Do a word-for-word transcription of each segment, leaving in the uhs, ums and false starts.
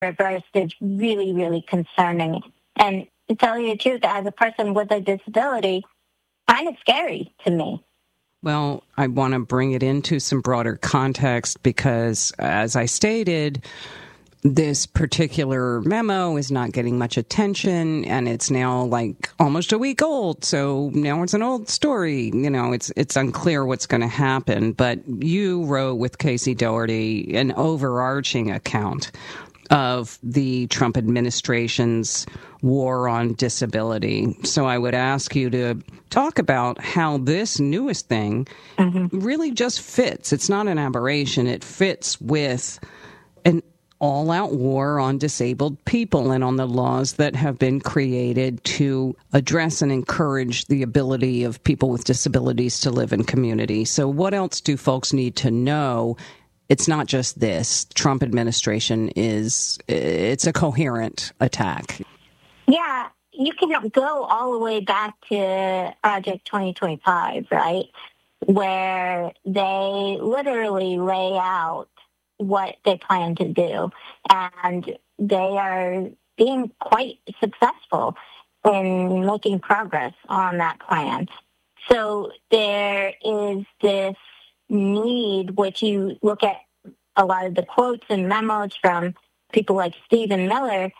reversed is really, really concerning. And to tell you the truth, as a person with a disability, kind of scary to me. Well, I want to bring it into some broader context because, as I stated, this particular memo is not getting much attention, and it's now like almost a week old. So now it's an old story. You know, it's it's unclear what's going to happen. But you wrote with Casey Doherty an overarching account of the Trump administration's war on disability. So I would ask you to talk about how this newest thing mm-hmm. really just fits. It's not an aberration. It fits with an all-out war on disabled people and on the laws that have been created to address and encourage the ability of people with disabilities to live in community. So what else do folks need to know? It's not just this. The Trump administration is, it's a coherent attack. Yeah, you can go all the way back to Project twenty twenty-five, right, where they literally lay out what they plan to do. And they are being quite successful in making progress on that plan. So there is this need, which you look at a lot of the quotes and memos from people like Stephen Miller,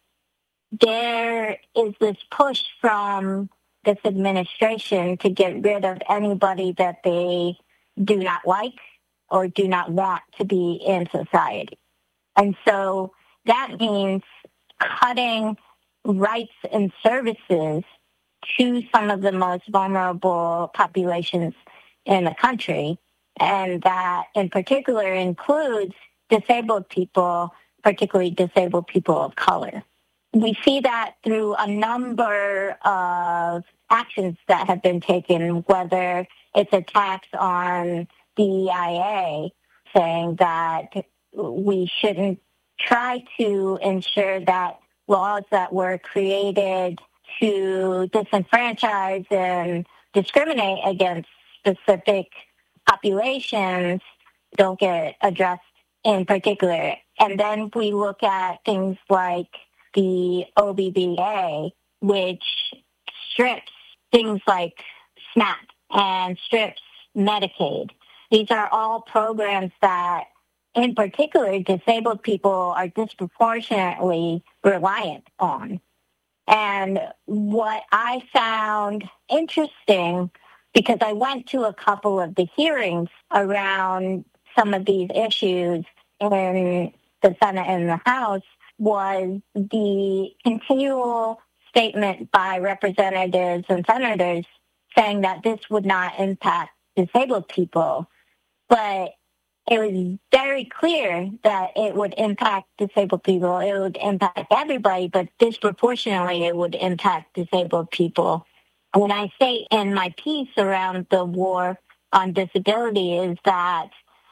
there is this push from this administration to get rid of anybody that they do not like or do not want to be in society. And so that means cutting rights and services to some of the most vulnerable populations in the country. And that in particular includes disabled people, particularly disabled people of color. We see that through a number of actions that have been taken, whether it's a tax on the E I A, saying that we shouldn't try to ensure that laws that were created to disenfranchise and discriminate against specific populations don't get addressed in particular. And then we look at things like the O B B A, which strips things like SNAP and strips Medicaid. These are all programs that, in particular, disabled people are disproportionately reliant on. And what I found interesting, because I went to a couple of the hearings around some of these issues in the Senate and the House, was the continual statement by representatives and senators saying that this would not impact disabled people. But it was very clear that it would impact disabled people. It would impact everybody, but disproportionately it would impact disabled people. When I say in my piece around the war on disability is that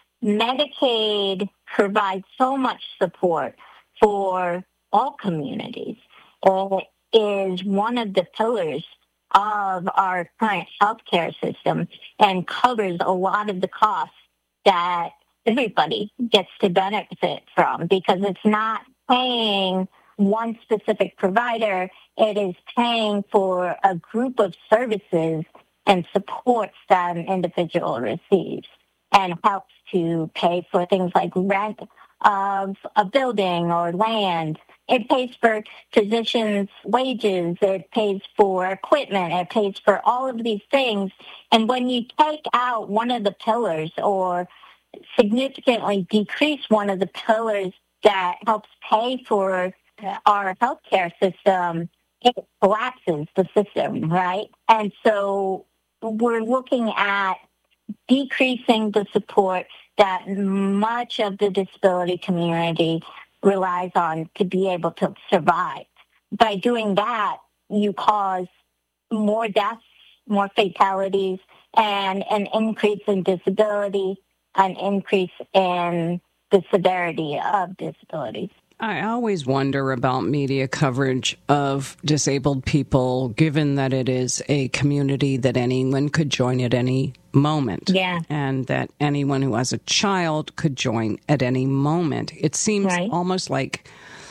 Medicaid provides so much support for all communities. It is one of the pillars of our current healthcare system and covers a lot of the costs that everybody gets to benefit from, because it's not paying one specific provider, it is paying for a group of services and supports that an individual receives, and helps to pay for things like rent of a building or land. It pays for physicians' wages. It pays for equipment. It pays for all of these things. And when you take out one of the pillars or significantly decrease one of the pillars that helps pay for our healthcare system, it collapses the system, right? And so we're looking at decreasing the support that much of the disability community relies on to be able to survive. By doing that, you cause more deaths, more fatalities, and an increase in disability, an increase in the severity of disabilities. I always wonder about media coverage of disabled people, given that it is a community that anyone could join at any moment. Yeah. And that anyone who has a child could join at any moment. It seems right. almost like